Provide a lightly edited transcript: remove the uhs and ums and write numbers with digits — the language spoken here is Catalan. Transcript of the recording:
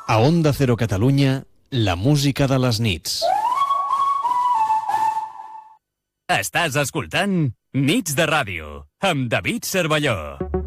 A Onda Cero Catalunya, la música de les nits. Estàs escoltant Nits de Ràdio, amb David Cervelló.